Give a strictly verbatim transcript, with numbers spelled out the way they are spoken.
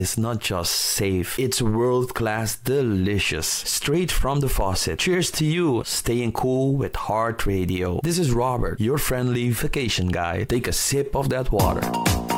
is not just safe, it's world-class delicious. Straight from the faucet. Cheers to you, staying cool with Heart Radio. This is Robert, your friendly vacation guide. Take a sip of that water.